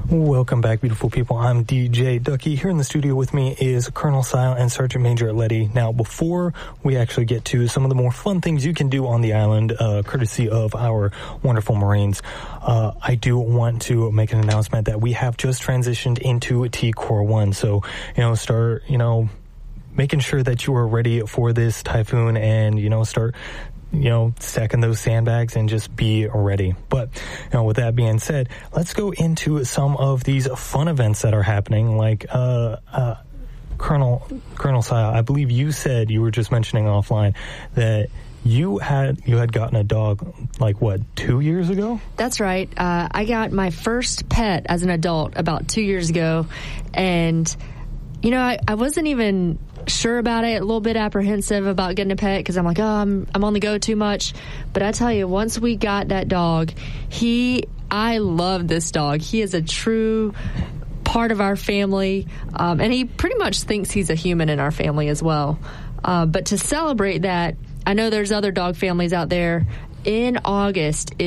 Welcome back, beautiful people. I'm DJ Ducky. Here in the studio with me is Colonel Sile and Sergeant Major Letty. Now, before we actually get to some of the more fun things you can do on the island, courtesy of our wonderful Marines, I do want to make an announcement that we have just transitioned into T-Corps 1. So, start, making sure that you are ready for this typhoon and, start stacking those sandbags and just be ready. But, with that being said, let's go into some of these fun events that are happening. Like, Colonel Sile, I believe you said, you were just mentioning offline, that you had gotten a dog, 2 years ago? That's right. I got my first pet as an adult about 2 years ago. And, I wasn't even sure about it, a little bit apprehensive about getting a pet because I'm like, I'm on the go too much. But I tell you, once we got that dog, I love this dog. He is a true part of our family, and he pretty much thinks he's a human in our family as well. But to celebrate that, I know there's other dog families out there. On August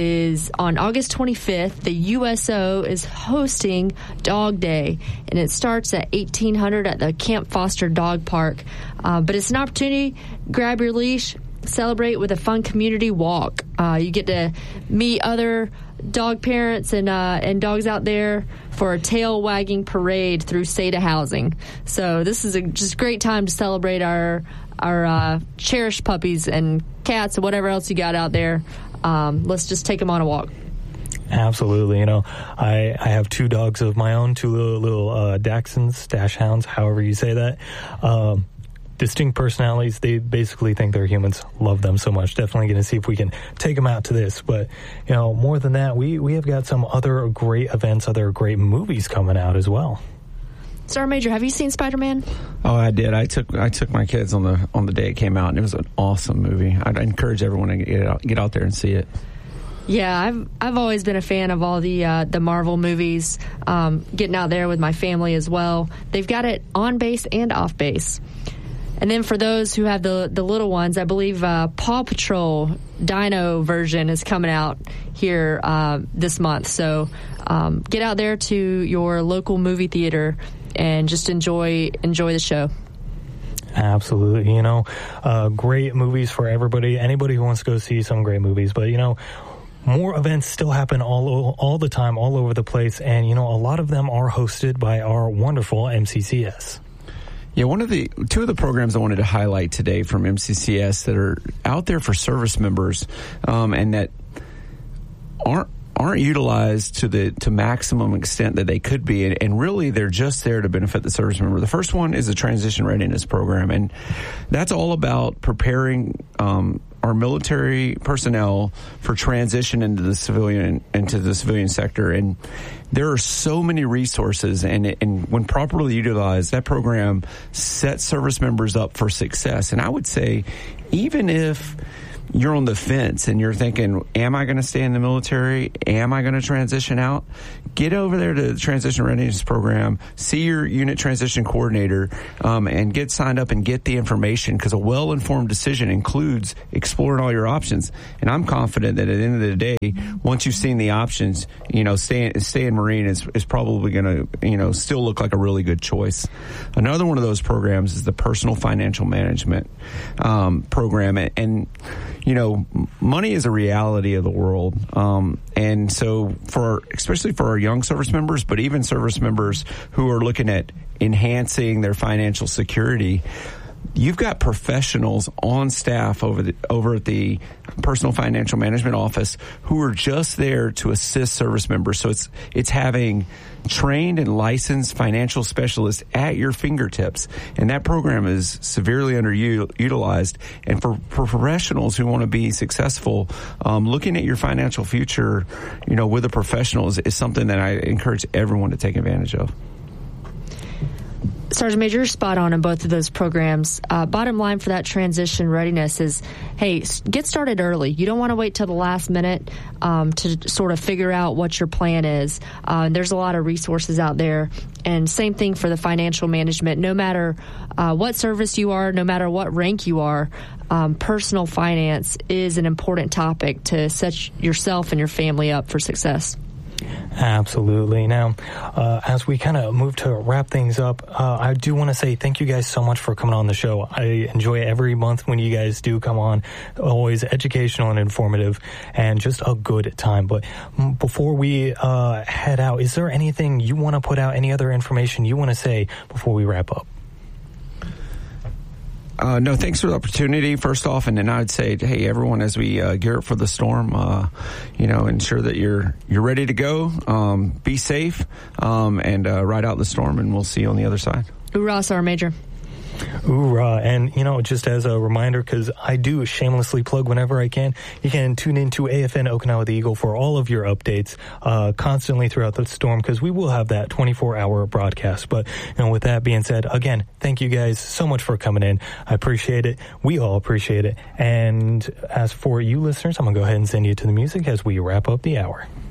25th, the USO is hosting Dog Day, and it starts at 1800 at the Camp Foster Dog Park. But it's an opportunity, grab your leash, celebrate with a fun community walk. You get to meet other dog parents and dogs out there for a tail wagging parade through SATA housing. So this is just a great time to celebrate our cherished puppies and cats and whatever else you got out there. Let's just take them on a walk. Absolutely. I have two dogs of my own, two little Dachshunds, dash hounds, however you say that. Distinct personalities. They basically think they're humans. Love them so much. Definitely going to see if we can take them out to this. But, more than that, we have got some other great events, other great movies coming out as well. Sergeant Major, have you seen Spider-Man? Oh, I did. I took my kids on the day it came out, and it was an awesome movie. I'd encourage everyone to get out there and see it. Yeah, I've always been a fan of all the Marvel movies. Getting out there with my family as well. They've got it on base and off base. And then for those who have the little ones, I believe Paw Patrol Dino version is coming out here this month. So get out there to your local movie theater and just enjoy the show. Absolutely. Great movies for everybody. Anybody who wants to go see some great movies. But, more events still happen all the time, all over the place. And, a lot of them are hosted by our wonderful MCCS. Yeah, two of the programs I wanted to highlight today from MCCS that are out there for service members, and that aren't utilized to maximum extent that they could be, and really they're just there to benefit the service member. The first one is a transition readiness program, and that's all about preparing our military personnel for transition into the civilian sector. And there are so many resources, and when properly utilized, that program sets service members up for success. And I would say, even if you're on the fence and you're thinking, am I going to stay in the military? Am I going to transition out? Get over there to the Transition Readiness Program, see your unit transition coordinator, and get signed up and get the information, because a well-informed decision includes exploring all your options. And I'm confident that at the end of the day, once you've seen the options, staying Marine is probably going to, still look like a really good choice. Another one of those programs is the Personal Financial Management program. And money is a reality of the world. And so especially for our young service members, but even service members who are looking at enhancing their financial security, you've got professionals on staff over at the Personal Financial Management Office who are just there to assist service members. So it's having trained and licensed financial specialists at your fingertips. And that program is severely underutilized. And for professionals who want to be successful, looking at your financial future, with a professional is something that I encourage everyone to take advantage of. Sergeant Major, you're spot on in both of those programs. Bottom line for that transition readiness is, hey, get started early. You don't want to wait till the last minute to sort of figure out what your plan is. There's a lot of resources out there. And same thing for the financial management. No matter what service you are, no matter what rank you are, personal finance is an important topic to set yourself and your family up for success. Absolutely. Now, as we kind of move to wrap things up, I do want to say thank you guys so much for coming on the show. I enjoy every month when you guys do come on. Always educational and informative and just a good time. But before we head out, is there anything you want to put out, any other information you want to say before we wrap up? No, thanks for the opportunity, first off, and then I would say, hey, everyone, as we gear up for the storm, ensure that you're ready to go, be safe, and ride out the storm, and we'll see you on the other side. Hoorah, Sergeant Major. Hoorah. And, just as a reminder, because I do shamelessly plug whenever I can, you can tune into AFN Okinawa the Eagle for all of your updates constantly throughout the storm, because we will have that 24-hour broadcast. But, with that being said, again, thank you guys so much for coming in. I appreciate it. We all appreciate it. And as for you listeners, I'm going to go ahead and send you to the music as we wrap up the hour.